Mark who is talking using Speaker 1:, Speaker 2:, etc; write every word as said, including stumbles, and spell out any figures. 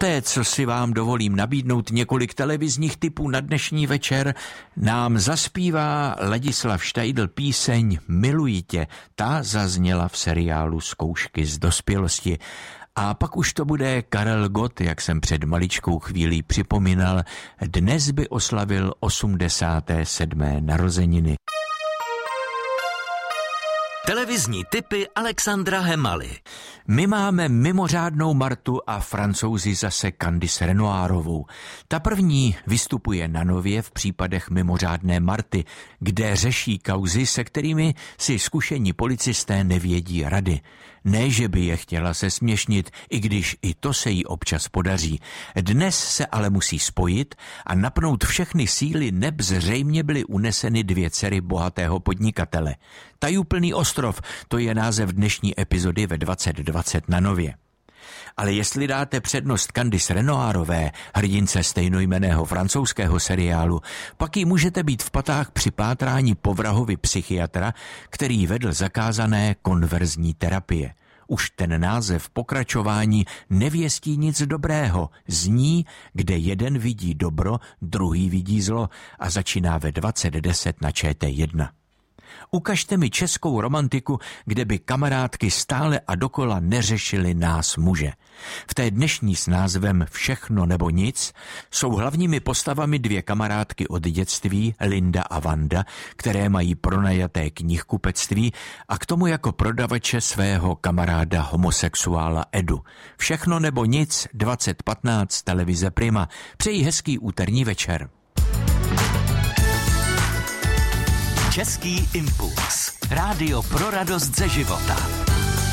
Speaker 1: Poté, co si vám dovolím nabídnout několik televizních tipů na dnešní večer, nám zaspívá Ladislav Štajdl píseň Miluji tě. Ta zazněla v seriálu Zkoušky z dospělosti. A pak už to bude Karel Gott, jak jsem před maličkou chvílí připomínal, dnes by oslavil osmdesáté sedmé narozeniny.
Speaker 2: Televizní tipy Alexandra Hemaly.
Speaker 1: My máme mimořádnou Martu a Francouzi zase Candice Renoirovou. Ta první vystupuje na nově v případech mimořádné Marty, kde řeší kauzy, se kterými si zkušení policisté nevědí rady. Ne, že by je chtěla se směšnit, i když i to se jí občas podaří. Dnes se ale musí spojit a napnout všechny síly, neb zřejmě byly uneseny dvě dcery bohatého podnikatele. Tajuplný ostrov, to je název dnešní epizody ve dvacet dvacet na nově. Ale jestli dáte přednost Candice Renoirové, hrdince stejnojmenného francouzského seriálu, pak jí můžete být v patách při pátrání po vrahovi psychiatra, který vedl zakázané konverzní terapie. Už ten název pokračování nevěstí nic dobrého. Zní, kde jeden vidí dobro, druhý vidí zlo a začíná ve dvacet deset na Č T jedna. Ukažte mi českou romantiku, kde by kamarádky stále a dokola neřešily nás muže. V té dnešní s názvem Všechno nebo nic jsou hlavními postavami dvě kamarádky od dětství, Linda a Vanda, které mají pronajaté knihkupectví a k tomu jako prodavače svého kamaráda homosexuála Edu. Všechno nebo nic, dvacet patnáct, televize Prima. Přeji hezký úterní večer.
Speaker 2: Český impuls. Rádio pro radost ze života.